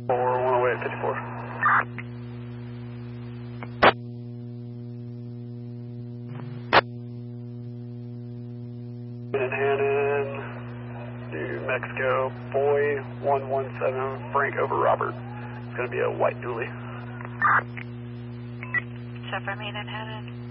108 54. Manhattan, New Mexico, Boy 117, Frank over Robert. It's going to be a white dually. Chevron Manhattan.